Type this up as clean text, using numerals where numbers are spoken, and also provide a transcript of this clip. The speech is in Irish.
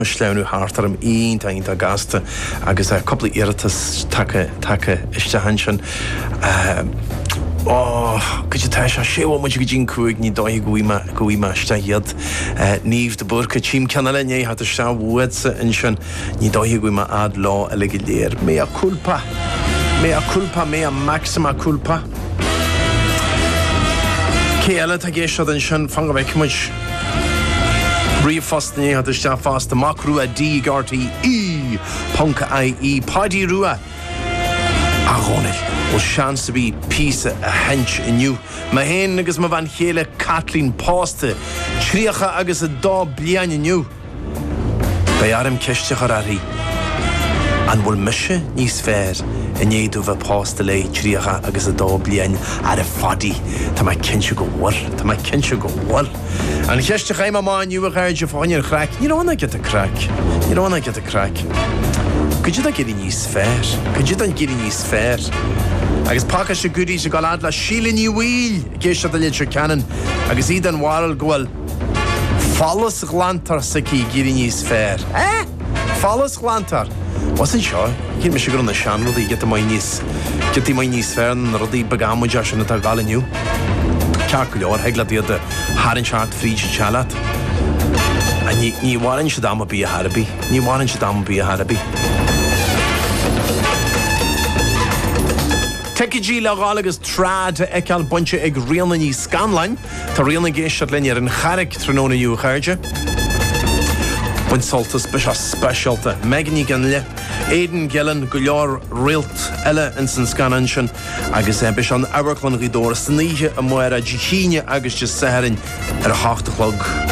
Sleanú hartarm ein a gasta agus a couple irritas take iste hansin could you tell us how much you can cook ni doi goima stayed nív de burka chim canala nei hat sha words in shan ni doi goima ad law allegier mea culpa mea maxima culpa Keala tagesha den shan fanga weg much Rifostni had the fast the Makrua D Garty E Punka IE Paddy Rua Agonel was chance to be peace a hench in you. My hen agus ma van hele Kathleen Poste Triacha agus a da blian in you. By Adam Keshte Harari and will mishe nís fair in yedu va Poste lay Triacha agus a da blian at a faddy to my kinch go war and Keshte Chaima man you were heard you for your crack. You don't wanna get a crack. Could you not get in his fair? Agus Paka Shaguri Shagaladla Shilin you wheel, Gesha the Litcher Cannon, Agus Eden Warl Gwal Follows Glantar Saki getting his fair. Follows Glantar. Wasn't sure. Get me sugar on the shan, Ruddy, get the my niece fair and Ruddy Bagamo Josh and the Tagalin you. Calculor, Hegla the other Harin Chart Free Chalat. And you warren Shadama be a Harabi. Tekiji Lagalagus trad ekal bunch eg realny scanline to realny geishat linear and Harik Trinona you herge. When saltus bisha specialta Megani Ganle Aiden Gillen Gular Rilt Ella and Scanshan Agus Bishon Aberclon Ridor Sneja Amoera Jihinia Agus just Saharin at a half the plug.